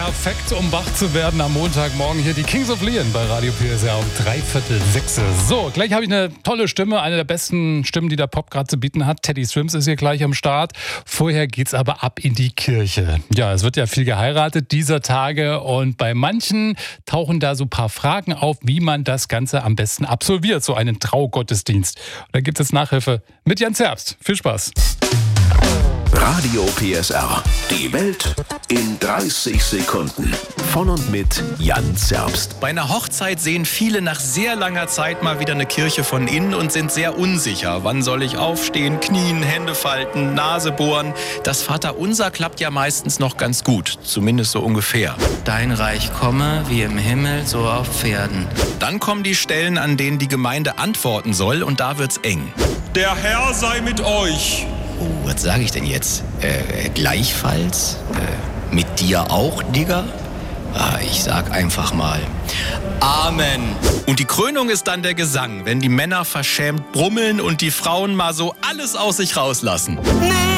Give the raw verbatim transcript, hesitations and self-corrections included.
Perfekt, um wach zu werden am Montagmorgen. Hier die Kings of Leon bei Radio P S R um dreiviertel sechs. So, gleich habe ich eine tolle Stimme, eine der besten Stimmen, die der Pop gerade zu bieten hat. Teddy Swims ist hier gleich am Start. Vorher geht's aber ab in die Kirche. Ja, es wird ja viel geheiratet dieser Tage und bei manchen tauchen da so ein paar Fragen auf, wie man das Ganze am besten absolviert, so einen Traugottesdienst. Und da gibt es Nachhilfe mit Jan Zerbst. Viel Spaß. Radio P S R. Die Welt in dreißig Sekunden. Von und mit Jan Zerbst. Bei einer Hochzeit sehen viele nach sehr langer Zeit mal wieder eine Kirche von innen und sind sehr unsicher. Wann soll ich aufstehen, knien, Hände falten, Nase bohren? Das Vaterunser klappt ja meistens noch ganz gut. Zumindest so ungefähr. Dein Reich komme, wie im Himmel, so auf Pferden. Dann kommen die Stellen, an denen die Gemeinde antworten soll und da wird's eng. Der Herr sei mit euch. Oh, was sage ich denn jetzt? Äh, gleichfalls? Äh, mit dir auch, Digga? Ah, ich sag einfach mal Amen. Und die Krönung ist dann der Gesang, wenn die Männer verschämt brummeln und die Frauen mal so alles aus sich rauslassen.